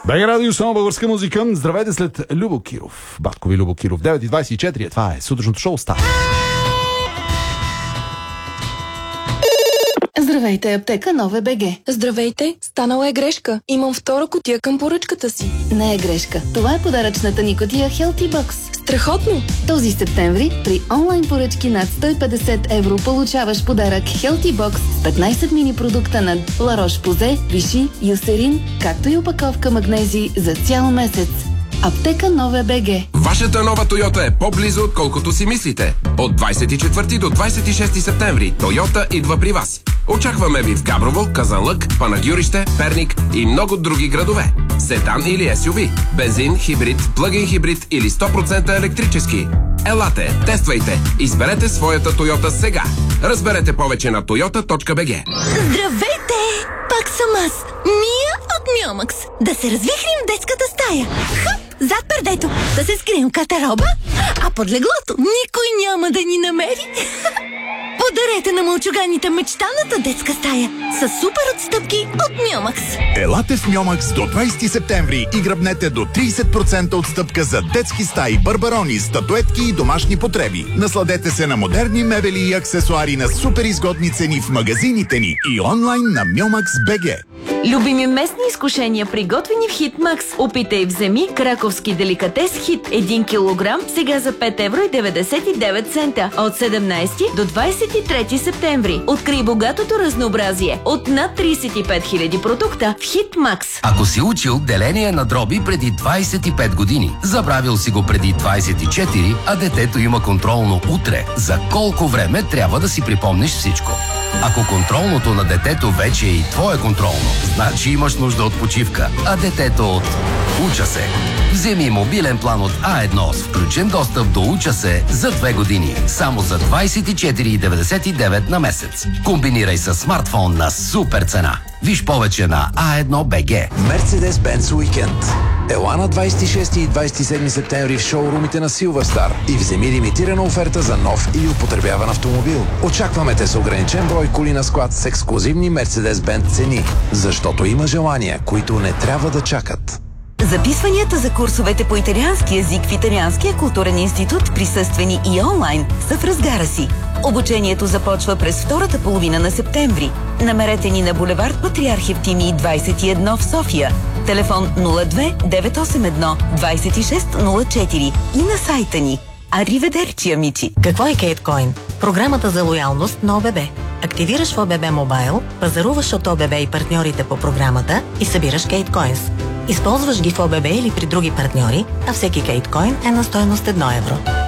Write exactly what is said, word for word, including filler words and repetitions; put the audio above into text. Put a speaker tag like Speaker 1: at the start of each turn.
Speaker 1: БГ Радио, само българска музика. Здравейте след Любо Киров. Баткови Любо Киров. девет и двадесет и четири. Това е сутрешното шоу Стар.
Speaker 2: Здравейте, аптека Нове БГ.
Speaker 3: Здравейте, станала е грешка. Имам втора кутия към поръчката си.
Speaker 2: Не е грешка. Това е подаръчната ни кутия Healthy Box.
Speaker 3: Страхотно!
Speaker 2: Този септември при онлайн поръчки над сто и петдесет евро получаваш подарък Healthy Box с петнадесет мини продукта на La Roche-Posay, Vichy, Eucerin, както и опаковка магнези за цял месец. Аптека Нове БГ.
Speaker 4: Вашата нова Тойота е по-близо, отколкото си мислите. От двадесет и четвърти до двадесет и шести септември Тойота идва при вас. Очакваме ви в Габрово, Казанлък, Панагюрище, Перник и много други градове. Седан или ес ю ви, бензин, хибрид, плъгин хибрид или сто процента електрически. Елате, тествайте, изберете своята Тойота сега. Разберете повече на тойота точка би джи.
Speaker 5: Здравейте! Пак съм аз, Мия от Мьомакс. Да се развихрим в детската стая. Хъп, зад пердето, да се скрием катероба, а под леглото никой няма да ни намери. Подарете на мълчуганите мечтаната детска стая с супер отстъпки от Мьомакс.
Speaker 6: Елате в Мьомакс до двадесети септември и гръбнете до тридесет процента отстъпка за детски стаи, барбарони, статуетки и домашни потреби. Насладете се на модерни мебели и аксесуари на супер изгодни цени в магазините ни и онлайн на Мьомакс точка би джи.
Speaker 7: Любими местни изкушения, приготвени в Хитмакс. Опитай, вземи краковски деликатес Хит един килограм, сега за пет евро и деветдесет и девет цента. От седемнадесети до двадесет и трети септември. Открий богатото разнообразие от над тридесет и пет хиляди продукта в Хитмакс.
Speaker 8: Ако си учил деление на дроби преди двадесет и пет години, забравил си го преди двадесет и четири, а детето има контролно утре, за колко време трябва да си припомниш всичко? Ако контролното на детето вече е и твое контролно, значи имаш нужда от почивка, а детето от Уча се. Вземи мобилен план от А едно с включен достъп до Уча се за две години. Само за двадесет и четири и деветдесет и девет на месец. Комбинирай с смартфон на супер цена. Виж повече на а едно точка би джи.
Speaker 9: Mercedes-Benz Weekend. Ела на двадесет и шести и двадесет и седми септември в шоурумите на Silverstar и вземи лимитирана оферта за нов или употребяван автомобил. Очакваме те с ограничен брой коли на склад с ексклузивни Mercedes-Benz цени, защото има желания, които не трябва да чакат.
Speaker 5: Записванията за курсовете по италиански език в Италианския културен институт, присъствени и онлайн, са в разгара си. Обучението започва през втората половина на септември. Намерете ни на булевард Патриарх Евтимий двадесет и едно в София. Телефон нула две девет осем едно двадесет и шест нула четири и на сайта ни. Ариведерчи, амичи!
Speaker 10: Какво е Кейткоин? Програмата за лоялност на ОББ. Активираш в ОББ Мобайл, пазаруваш от ОББ и партньорите по програмата и събираш Кейткоинс. Използваш ги в ОББ или при други партньори, а всеки Кейткоин е на стойност едно евро.